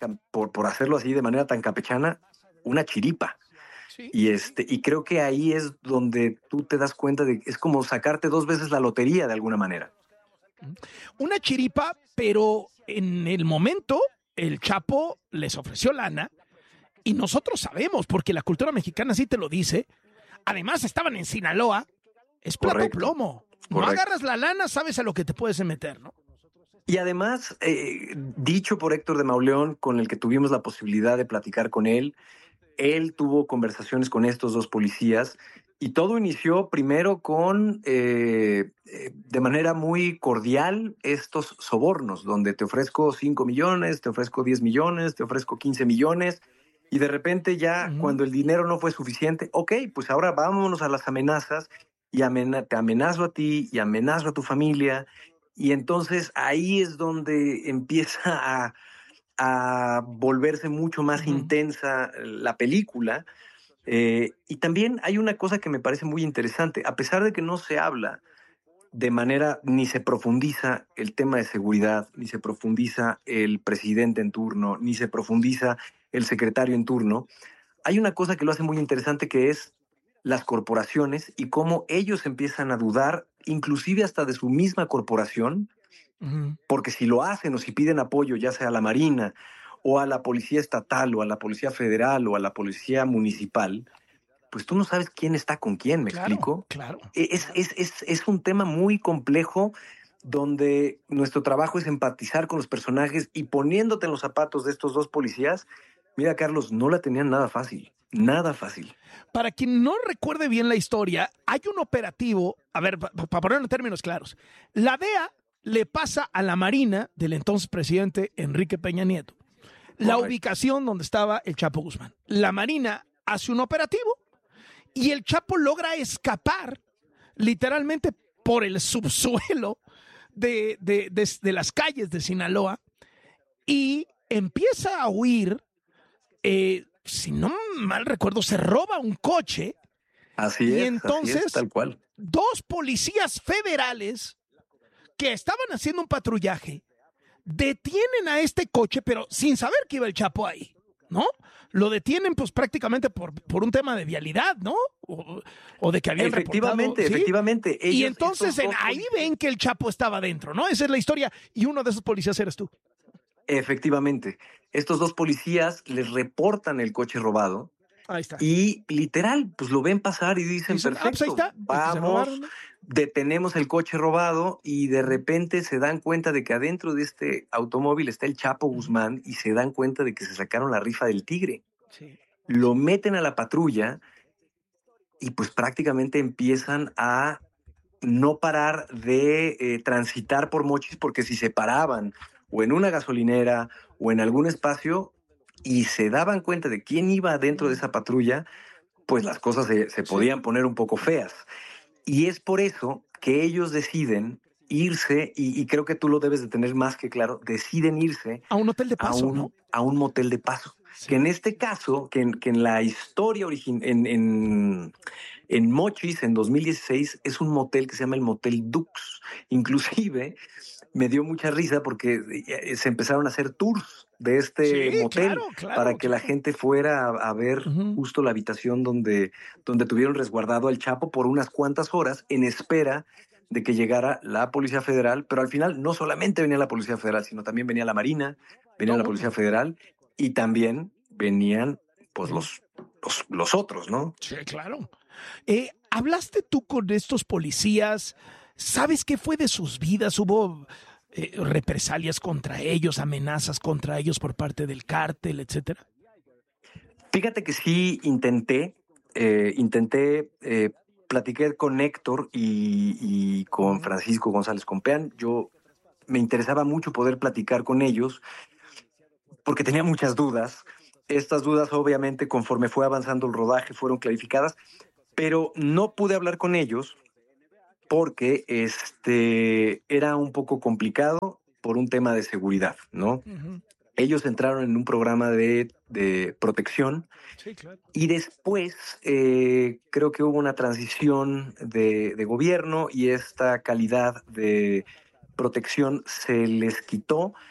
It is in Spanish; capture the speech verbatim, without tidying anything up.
por, por hacerlo así de manera tan campechana, una chiripa. Sí. Y, este, y creo que ahí es donde tú te das cuenta de que es como sacarte dos veces la lotería de alguna manera. Una chiripa, pero en el momento el Chapo les ofreció lana y nosotros sabemos, porque la cultura mexicana sí te lo dice. Además estaban en Sinaloa, es plato Correcto. plomo. No Correcto. agarras la lana, sabes a lo que te puedes meter, ¿no? Y además, eh, dicho por Héctor de Mauleón, con el que tuvimos la posibilidad de platicar con él, él tuvo conversaciones con estos dos policías y todo inició primero con, eh, eh, de manera muy cordial, estos sobornos, donde te ofrezco cinco millones, te ofrezco diez millones, te ofrezco quince millones, y de repente ya Ujú. cuando el dinero no fue suficiente, ok, pues ahora vámonos a las amenazas, y amena- te amenazo a ti y amenazo a tu familia, y entonces ahí es donde empieza a a volverse mucho más Ujú. intensa la película. Eh, y también hay una cosa que me parece muy interesante, a pesar de que no se habla de manera, ni se profundiza el tema de seguridad, ni se profundiza el presidente en turno, ni se profundiza el secretario en turno, hay una cosa que lo hace muy interesante, que es las corporaciones y cómo ellos empiezan a dudar, inclusive hasta de su misma corporación, Ujú. porque si lo hacen o si piden apoyo, ya sea a la Marina o a la Policía Estatal o a la Policía Federal o a la Policía Municipal, pues tú no sabes quién está con quién, ¿me Claro, explico? claro. Es, es, es, es un tema muy complejo donde nuestro trabajo es empatizar con los personajes y poniéndote en los zapatos de estos dos policías. Mira, Carlos, no la tenían nada fácil, nada fácil. Para quien no recuerde bien la historia, hay un operativo, a ver, para pa ponerlo en términos claros, la D E A le pasa a la Marina del entonces presidente Enrique Peña Nieto la Correcto. ubicación donde estaba el Chapo Guzmán. La Marina hace un operativo y el Chapo logra escapar literalmente por el subsuelo de, de, de, de las calles de Sinaloa y empieza a huir, eh, si no mal recuerdo, se roba un coche. Así y es, entonces así es, tal cual. dos policías federales que estaban haciendo un patrullaje detienen a este coche, pero sin saber que iba el Chapo ahí, ¿no? Lo detienen pues prácticamente por, por un tema de vialidad, ¿no? O, o de que habían Efectivamente, reportado, ¿sí? efectivamente. Ellos, Y entonces estos en, dos ahí policías- ven que el Chapo estaba dentro, ¿no? Esa es la historia. Y uno de esos policías eres tú. Efectivamente, estos dos policías les reportan el coche robado Ahí está. y literal, pues lo ven pasar y dicen, Dicen, ah, pues ahí perfecto, está, el que se robaron, vamos, ¿no? detenemos el coche robado y de repente se dan cuenta de que adentro de este automóvil está el Chapo Guzmán y se dan cuenta de que se sacaron la rifa del tigre. Sí. Lo meten a la patrulla y pues prácticamente empiezan a no parar de eh, transitar por Mochis, porque si se paraban o en una gasolinera o en algún espacio y se daban cuenta de quién iba dentro de esa patrulla, pues las cosas se, se podían Sí. poner un poco feas. Y es por eso que ellos deciden irse, y, y creo que tú lo debes de tener más que claro, deciden irse A un hotel de a paso, un, ¿no? a un motel de paso. Sí. Que en este caso, que en, que en la historia original, en, en, en Mochis, en dos mil dieciséis, es un motel que se llama el Motel Dux. Inclusive me dio mucha risa porque eh, se empezaron a hacer tours de este Sí, motel claro, claro, para que la claro. gente fuera a, a ver Ujú. justo la habitación donde, donde tuvieron resguardado al Chapo por unas cuantas horas en espera de que llegara la Policía Federal, pero al final no solamente venía la Policía Federal, sino también venía la Marina, venía No, la bueno. Policía Federal y también venían pues Ujú. los, los, los otros, ¿no? Sí, claro. Eh, ¿Hablaste tú con estos policías? ¿Sabes qué fue de sus vidas? ¿Hubo eh, represalias contra ellos, amenazas contra ellos por parte del cártel, etcétera? Fíjate que sí intenté, eh, intenté, eh, platiqué con Héctor y, y con Ujú. Francisco González Compeán. Yo me interesaba mucho poder platicar con ellos porque tenía muchas dudas. Estas dudas, obviamente, conforme fue avanzando el rodaje, fueron clarificadas, pero no pude hablar con ellos porque este, era un poco complicado por un tema de seguridad, ¿no? Ujú. Ellos entraron en un programa de, de protección Sí, claro. y después eh, creo que hubo una transición de, de gobierno y esta calidad de protección se les quitó